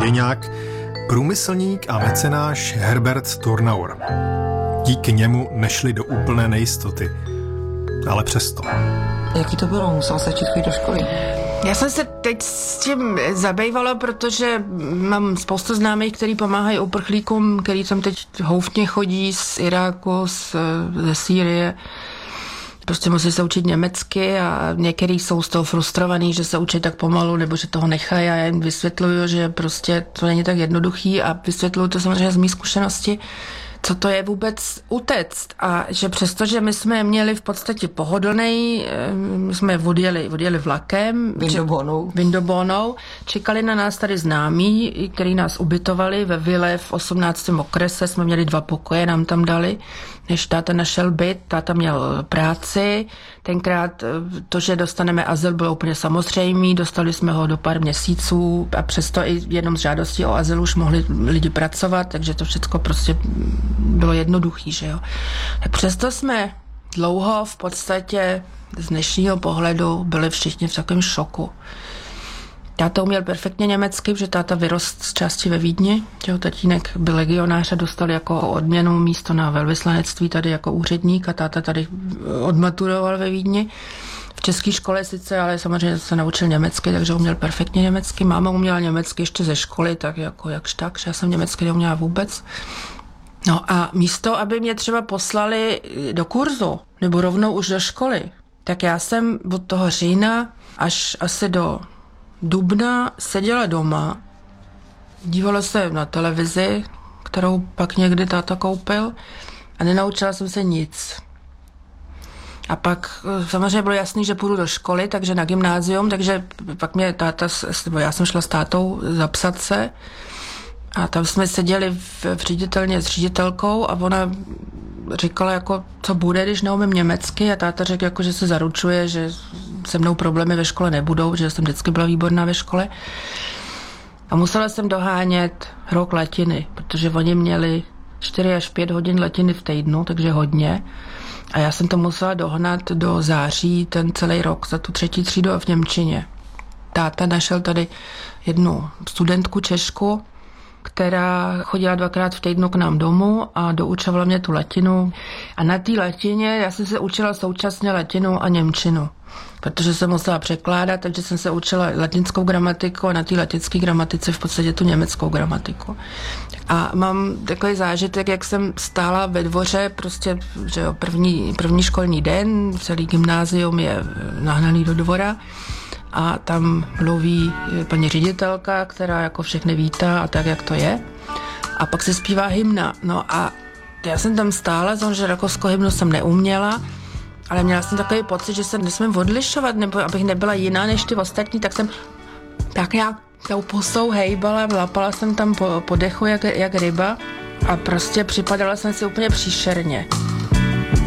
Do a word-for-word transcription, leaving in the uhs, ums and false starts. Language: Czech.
Buděňák, průmyslník a mecenáš Herbert Thurnauer. Díky němu nešli do úplné nejistoty, ale přesto. Jaký to bylo? Musel se začít chodit do školy? Já jsem se teď s tím zabývala, protože mám spoustu známých, kteří pomáhají uprchlíkům, který tam teď houfně chodí z Iráku, z, ze Sýrie. Prostě musí se učit německy a některý jsou z toho frustrovaný, že se učí tak pomalu, nebo že toho nechají a já jim vysvětluju, že prostě to není tak jednoduchý a vysvětluju to samozřejmě z mých zkušenosti, co to je vůbec utéct a že přestože my jsme měli v podstatě pohodlnej, my jsme odjeli, odjeli vlakem, Vindobónou. Vindobónou, čekali na nás tady známí, který nás ubytovali ve vile v osmnáctém okrese, jsme měli dva pokoje, nám tam dali, než táta našel byt, táta měl práci, tenkrát to, že dostaneme azyl, bylo úplně samozřejmé, dostali jsme ho do pár měsíců a přesto i jenom z žádostí o azyl už mohli lidi pracovat, takže to všechno prostě bylo jednoduchý, že jo. Tak přesto jsme dlouho v podstatě z dnešního pohledu byli všichni v takovém šoku. Táta uměl perfektně německy, protože táta vyrost z části ve Vídni, jeho tatínek byl legionář a dostal jako odměnu místo na velvyslanectví tady jako úředník a táta tady odmaturoval ve Vídni. V české škole sice, ale samozřejmě se naučil německy, takže uměl perfektně německy. Máma uměla německy ještě ze školy, tak jako jakž tak, že já jsem německy neuměla vůbec. No a místo, aby mě třeba poslali do kurzu, nebo rovnou už do školy, tak já jsem od toho října až asi do dubna seděla doma, dívala se na televizi, kterou pak někdy táta koupil a nenaučila jsem se nic. A pak samozřejmě bylo jasný, že půjdu do školy, takže na gymnázium, takže pak mě táta, nebo já jsem šla s tátou zapsat se a tam jsme seděli v, v ředitelně s ředitelkou a ona říkala, jako, co bude, když neumím německy a táta řekl, jako, že se zaručuje, že se mnou problémy ve škole nebudou, že jsem vždycky byla výborná ve škole. A musela jsem dohánět rok latiny, protože oni měli čtyři až pět hodin latiny v týdnu, takže hodně. A já jsem to musela dohnat do září ten celý rok za tu třetí třídu a v němčině. Táta našel tady jednu studentku Češku, která chodila dvakrát v týdnu k nám domů a doučovala mě tu latinu. A na té latině já jsem se učila současně latinu a němčinu, protože jsem musela překládat, takže jsem se učila latinskou gramatiku a na té latinské gramatice v podstatě tu německou gramatiku. A mám takový zážitek, jak jsem stála ve dvoře, prostě, že jo, první, první školní den, celý gymnázium je nahnaný do dvora, a tam mluví paní ředitelka, která jako všechny vítá a tak, jak to je. A pak se zpívá hymna. No a já jsem tam stála, že rakouskou hymnu jsem neuměla, ale měla jsem takový pocit, že se nesmím odlišovat, nebo abych nebyla jiná než ty ostatní, tak jsem tak nějak tou pusou hejbala, lapala jsem tam po, po dechu jak, jak ryba a prostě připadala jsem si úplně příšerně.